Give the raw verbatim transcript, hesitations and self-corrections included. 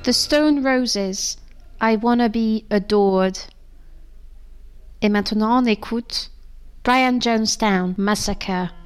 The Stone Roses, I Wanna Be Adored. Et maintenant on écoute Brian Jonestown Massacre.